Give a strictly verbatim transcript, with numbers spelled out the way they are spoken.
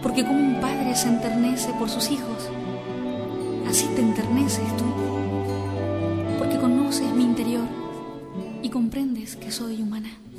Porque como un padre se enternece por sus hijos, así te enterneces tú, porque conoces mi interior y comprendes que soy humana.